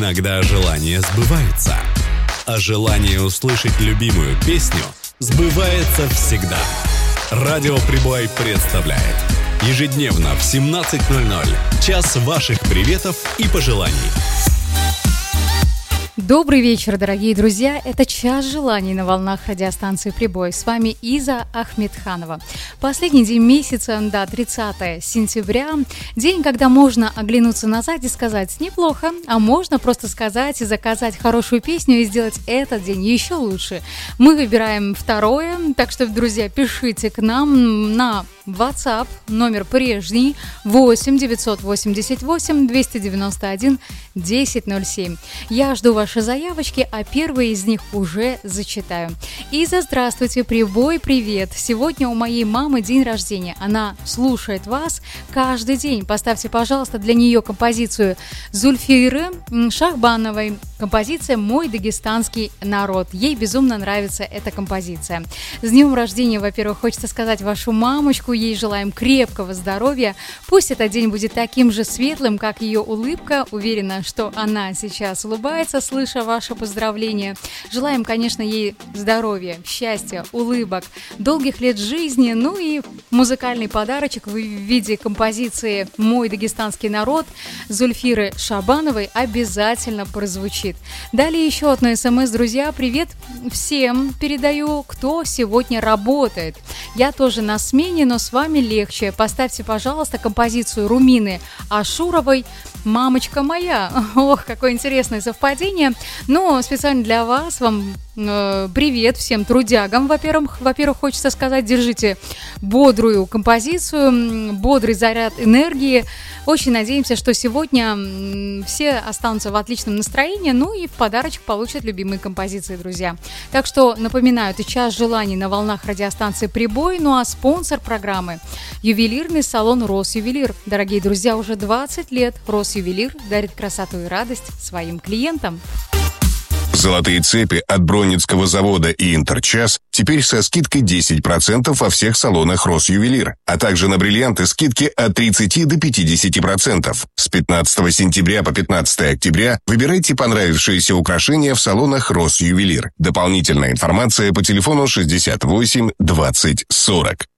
Иногда желания сбываются, а желание услышать любимую песню сбывается всегда. Радио Прибой представляет ежедневно в 17:00 час ваших приветов и пожеланий. Добрый вечер, дорогие друзья! Это «Час желаний» на волнах радиостанции «Прибой». С вами Иза Ахмедханова. Последний день месяца, 30 сентября. День, когда можно оглянуться назад и сказать «неплохо», а можно просто сказать и заказать хорошую песню и сделать этот день еще лучше. Мы выбираем второе, так что, друзья, пишите к нам на WhatsApp, номер прежний 8 988 291 1007. Я жду ваши заявочки, а первые из них уже зачитаю. Иза, здравствуйте, Прибой, привет. Сегодня у моей мамы день рождения. Она слушает вас каждый день. Поставьте, пожалуйста, для нее композицию Зульфиры Шахбановой. Композиция «Мой дагестанский народ». Ей безумно нравится эта композиция. С днем рождения, во-первых, хочется сказать вашу мамочку. Ей желаем крепкого здоровья. Пусть этот день будет таким же светлым, как ее улыбка. Уверена, что она сейчас улыбается, слыша ваше поздравление. Желаем, конечно, ей здоровья, счастья, улыбок, долгих лет жизни. Ну и музыкальный подарочек в виде композиции «Мой дагестанский народ» Зульфиры Шабановой обязательно прозвучит. Далее еще одно СМС, друзья. Привет всем передаю, кто сегодня работает. Я тоже на смене, но с вами легче. Поставьте, пожалуйста, композицию Румины Ашуровой «Мамочка моя». Ох, какое интересное совпадение. Но специально для вас вам привет всем трудягам. Во-первых, хочется сказать, держите бодрую композицию, бодрый заряд энергии. Очень надеемся, что сегодня все останутся в отличном настроении, ну и в подарочек получат любимые композиции, друзья. Так что, напоминаю, это «Час желаний» на волнах радиостанции «Прибой», ну а спонсор программы – ювелирный салон «Росювелир». Дорогие друзья, уже 20 лет «Росювелир» дарит красоту и радость своим клиентам. Золотые цепи от Бронницкого завода и Интерчас теперь со скидкой 10% во всех салонах Росювелир, а также на бриллианты скидки от 30 до 50%. С 15 сентября по 15 октября выбирайте понравившиеся украшения в салонах Росювелир. Дополнительная информация по телефону 68 20 40.